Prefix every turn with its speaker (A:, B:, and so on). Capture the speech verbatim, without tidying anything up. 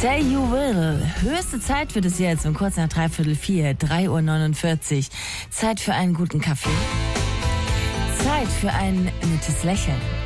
A: Say You Will. Höchste Zeit wird es jetzt um kurz nach dreiviertel vier, drei Uhr neunundvierzig. Zeit für einen guten Kaffee. Zeit für ein nettes Lächeln.